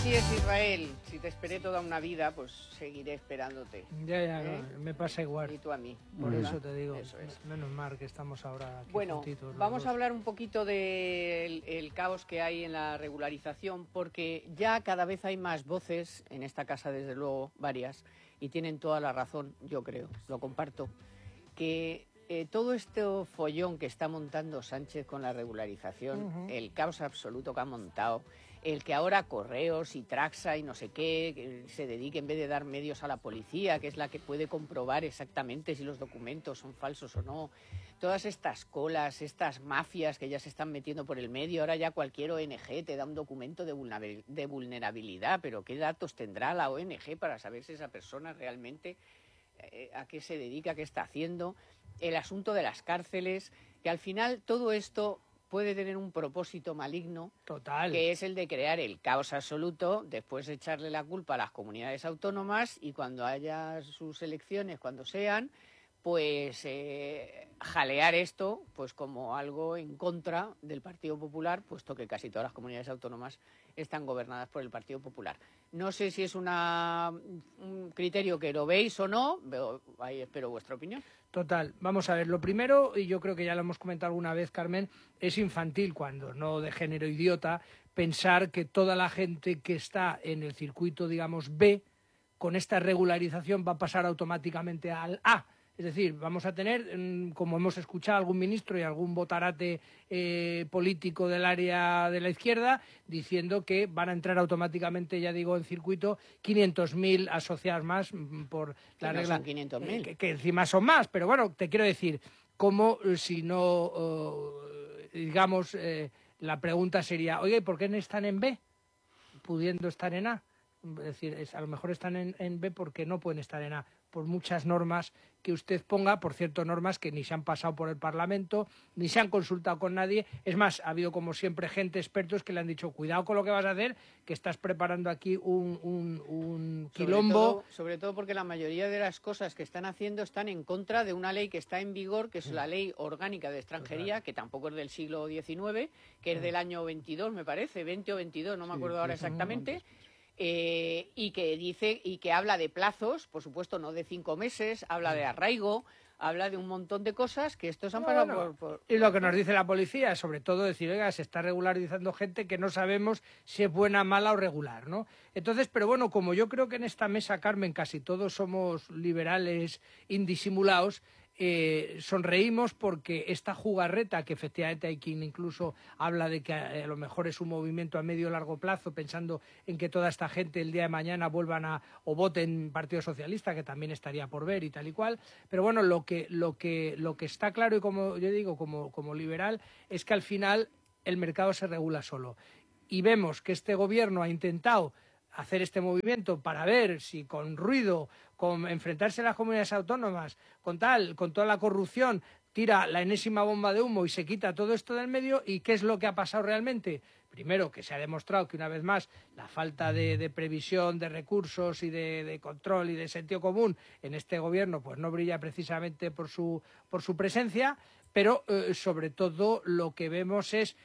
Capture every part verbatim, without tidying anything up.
Así es, Israel. Si te esperé toda una vida, pues seguiré esperándote. Ya, ya, ¿Eh? no, me pasa igual. Y tú a mí. Por ¿verdad? eso te digo, Eso es. menos mal que estamos ahora aquí Bueno, juntitos los vamos dos. a hablar un poquito del el caos que hay en la regularización, porque ya cada vez hay más voces, en esta casa desde luego varias, y tienen toda la razón, yo creo, lo comparto, que eh, todo este follón que está montando Sánchez con la regularización, uh-huh. el caos absoluto que ha montado, el que ahora Correos y Traxa y no sé qué, que se dedique en vez de dar medios a la policía, que es la que puede comprobar exactamente si los documentos son falsos o no, todas estas colas, estas mafias que ya se están metiendo por el medio, ahora ya cualquier O N G te da un documento de, de vulnerabilidad, pero ¿qué datos tendrá la O N G para saber si esa persona realmente eh, a qué se dedica, qué está haciendo? El asunto de las cárceles, que al final todo esto puede tener un propósito maligno, total, que es el de crear el caos absoluto, después echarle la culpa a las comunidades autónomas y cuando haya sus elecciones, cuando sean, pues eh, jalear esto pues como algo en contra del Partido Popular, puesto que casi todas las comunidades autónomas están gobernadas por el Partido Popular. No sé si es una, un criterio que lo veis o no, pero ahí espero vuestra opinión. Total, vamos a ver, lo primero, y yo creo que ya lo hemos comentado alguna vez, Carmen, es infantil, cuando no de género idiota, pensar que toda la gente que está en el circuito, digamos, B, con esta regularización va a pasar automáticamente al A. Es decir, vamos a tener, como hemos escuchado, algún ministro y algún botarate eh, político del área de la izquierda diciendo que van a entrar automáticamente, ya digo, en circuito quinientos mil asociados más por la no regla. Son quinientos mil. Eh, que, que encima son más, pero bueno, te quiero decir, como si no, uh, digamos, eh, la pregunta sería, oye, ¿por qué no están en B pudiendo estar en A? Es decir, es, a lo mejor están en, en B porque no pueden estar en A, por muchas normas que usted ponga, por cierto, normas que ni se han pasado por el Parlamento, ni se han consultado con nadie. Es más, ha habido como siempre gente, expertos, que le han dicho, cuidado con lo que vas a hacer, que estás preparando aquí un, un, un quilombo. Sobre todo, sobre todo porque la mayoría de las cosas que están haciendo están en contra de una ley que está en vigor, que es la Ley Orgánica de Extranjería, que tampoco es del siglo diecinueve, que es del año veintidós, me parece, veinte o veintidós, no me acuerdo ahora exactamente. Eh, y que dice y que habla de plazos, por supuesto no de cinco meses, habla de arraigo, habla de un montón de cosas que estos han no, pasado bueno. por, por... Y lo que nos dice la policía es sobre todo decir, oiga, se está regularizando gente que no sabemos si es buena, mala o regular, ¿no? Entonces, pero bueno, como yo creo que en esta mesa, Carmen, casi todos somos liberales indisimulados, Eh, sonreímos porque esta jugarreta, que efectivamente hay quien incluso habla de que a, a lo mejor es un movimiento a medio o largo plazo, pensando en que toda esta gente el día de mañana vuelvan a o voten Partido Socialista, que también estaría por ver y tal y cual, pero bueno, lo que lo que lo que está claro, y como yo digo, como, como liberal, es que al final el mercado se regula solo, y vemos que este gobierno ha intentado hacer este movimiento para ver si con ruido, con enfrentarse a las comunidades autónomas, con tal, con toda la corrupción, tira la enésima bomba de humo y se quita todo esto del medio. ¿Y qué es lo que ha pasado realmente? Primero, que se ha demostrado que una vez más la falta de, de previsión, de recursos y de, de control y de sentido común en este gobierno pues no brilla precisamente por su, por su presencia, pero eh, sobre todo lo que vemos es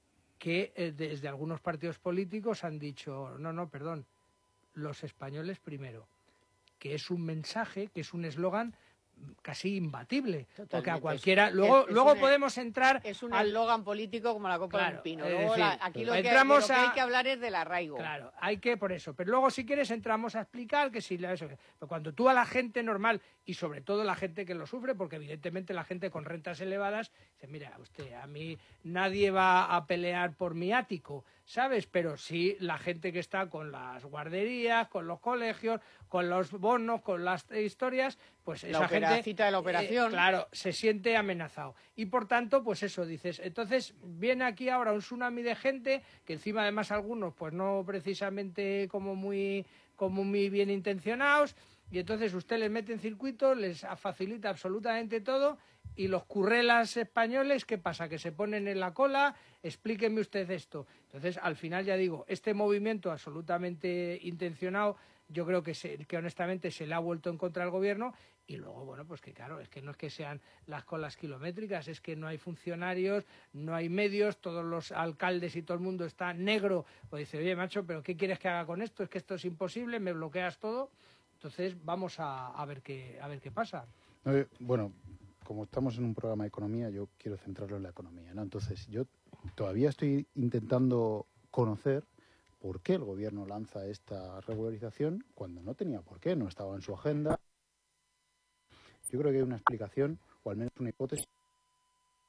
que eh, desde algunos partidos políticos han dicho, no, no, perdón, los españoles primero, que es un mensaje, que es un eslogan casi imbatible. Totalmente. Porque a cualquiera... Luego, es, es luego un, podemos entrar... Es un al... eslogan político como la copa claro, de un pino. Luego decir, la, aquí lo que, entramos lo que a... hay que hablar es del arraigo. Claro, hay que por eso. Pero luego, si quieres, entramos a explicar que si... Eso, pero cuando tú a la gente normal, y sobre todo la gente que lo sufre, porque evidentemente la gente con rentas elevadas, dice, mira, usted, a mí nadie va a pelear por mi ático, ¿sabes? Pero sí la gente que está con las guarderías, con los colegios, con los bonos, con las historias, pues la esa opera, gente... cita de la operación. Eh, claro, se siente amenazado. Y por tanto, pues eso, dices, entonces viene aquí ahora un tsunami de gente, que encima además algunos, pues no precisamente como muy, como muy bien intencionados, y entonces usted les mete en circuito, les facilita absolutamente todo, Y los currelas españoles, ¿qué pasa? Que se ponen en la cola, explíqueme usted esto. Entonces, al final, ya digo, este movimiento absolutamente intencionado, yo creo que, se, que honestamente se le ha vuelto en contra al gobierno. Y luego, bueno, pues que claro, es que no es que sean las colas kilométricas, es que no hay funcionarios, no hay medios, todos los alcaldes y todo el mundo está negro. Pues dice, oye, macho, ¿pero qué quieres que haga con esto? Es que esto es imposible, me bloqueas todo. Entonces, vamos a, a, ver, qué, a ver qué pasa. Eh, bueno... Como estamos en un programa de economía, yo quiero centrarlo en la economía, ¿no? Entonces, yo todavía estoy intentando conocer por qué el gobierno lanza esta regularización cuando no tenía por qué, no estaba en su agenda. Yo creo que hay una explicación, o al menos una hipótesis,